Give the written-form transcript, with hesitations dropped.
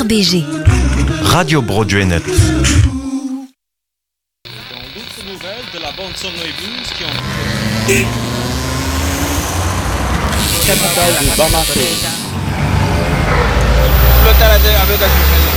RBG. Radio Broadway.net. Dans d'autres nouvelles de la bande son et blues qui ont... Capitale de Bamako. Flotte à la avec